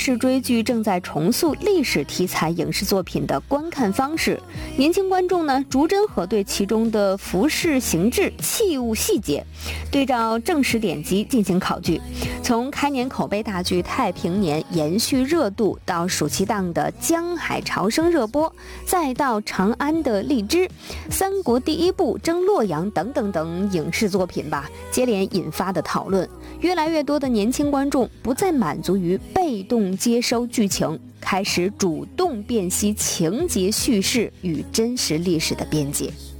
视追剧正在重塑历史题材影视作品的观看方式，年轻观众呢逐帧核对其中的服饰形制、器物细节，对照正史典籍进行考据。从开年口碑大剧《太平年》延续热度，到暑期档的《江海潮生》热播，再到长安的《荔枝》、三国第一部征洛阳等等等影视作品吧，接连引发的讨论。越来越多的年轻观众不再满足于被动接收剧情，开始主动辨析情节叙事与真实历史的边界。